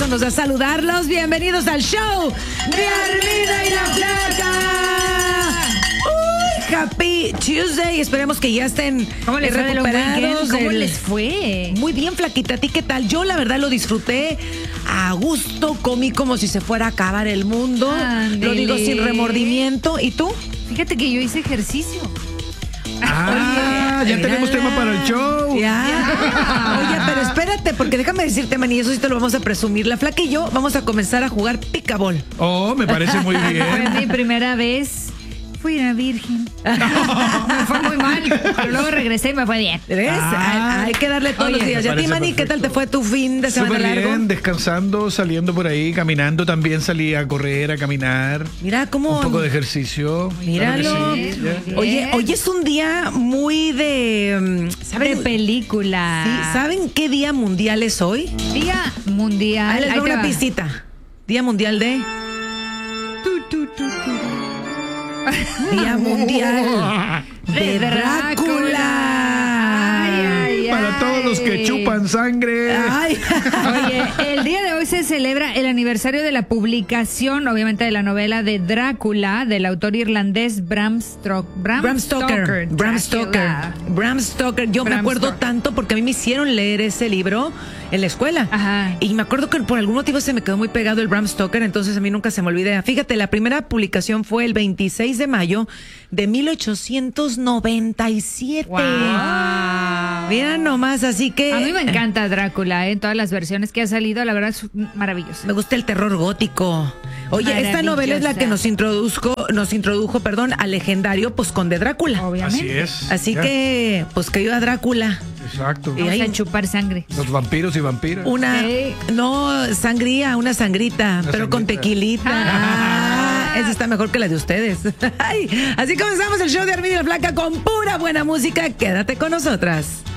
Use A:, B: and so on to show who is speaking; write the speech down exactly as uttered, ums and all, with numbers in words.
A: pasándonos a saludarlos. Bienvenidos al show de Armida y la Flaca. Uy, Happy Tuesday. Esperemos que ya estén
B: ¿Cómo les
A: recuperados.
B: ¿Cómo
A: del...
B: les fue?
A: Muy bien, Flaquita. ¿A ti qué tal? Yo la verdad lo disfruté a gusto. Comí como si se fuera a acabar el mundo.
B: Ándele.
A: Lo digo sin remordimiento. ¿Y tú?
B: Fíjate que yo hice ejercicio.
C: Ah, ya
A: Mira.
C: tenemos tema para el show.
A: Ya. Oye, pero espérate, porque déjame decirte, Manny, eso sí te lo vamos a presumir. La Flaca y yo vamos a comenzar a jugar picabol.
C: Oh, me parece muy
B: Fue
C: bien.
B: mi primera vez. Fui una virgen. Me fue muy mal, pero luego regresé y me fue bien.
A: ¿Ves?
C: Ah.
A: hay, hay que darle todos
B: Oye,
A: los días. ¿Y a
C: me
A: ti,
C: parece
A: Manny, qué tal te fue tu fin de semana
C: Súper
A: largo?
C: bien, descansando, saliendo por ahí, caminando. También salí a correr, a caminar.
A: Mira cómo...
C: Un poco de ejercicio.
A: Míralo.
C: Claro que
B: Bien,
C: sí,
B: muy
C: ya.
B: bien.
A: Oye, hoy es un día muy de...
B: De
A: ¿Saben,
B: película.
A: sí, ¿saben qué día mundial es hoy?
B: Día mundial.
A: Ahí les
B: Ahí
A: doy
B: te
A: una
B: va.
A: pistita. Día mundial de...
B: Tu, tu, tu, tu.
A: Día mundial de
B: De
A: Drácula.
B: Ay, ay,
C: Para
B: ay.
C: todos los que chupan sangre.
A: Ay.
B: Oye, el día de hoy se celebra el aniversario de la publicación, obviamente, de la novela de Drácula, del autor irlandés Bram, Stok- Bram,
A: Bram Stoker. Bram Stoker.
B: Drácula.
A: Bram Stoker. Yo me
B: Bram
A: acuerdo
B: Stoker.
A: tanto porque a mí me hicieron leer ese libro en la escuela.
B: Ajá.
A: Y me acuerdo que por algún motivo se me quedó muy pegado el Bram Stoker, entonces a mí nunca se me olvida. Fíjate, la primera publicación fue el veintiséis de mayo de mil ochocientos noventa y siete.
B: Wow.
A: Mira nomás, así que...
B: A mí me encanta Drácula, ¿eh? Todas las versiones que ha salido, la verdad es maravilloso.
A: Me gusta el terror gótico. Oye, esta novela es la que nos introdujo, nos introdujo, perdón, al legendario pues Conde Drácula.
B: Obviamente.
C: Así es.
A: Así
C: ya.
A: que, pues que iba Drácula.
C: Exacto.
A: Y
B: Vamos
A: ahí-
B: a chupar sangre.
C: Los vampiros y vampiras.
A: Una,
B: Sí.
A: no, sangría, una sangrita,
C: Una
A: pero con
C: sangrita.
A: tequilita. Ah, esa está mejor que la de ustedes. Ay, así comenzamos el show de Armida y la Flaca con pura buena música. Quédate con nosotras.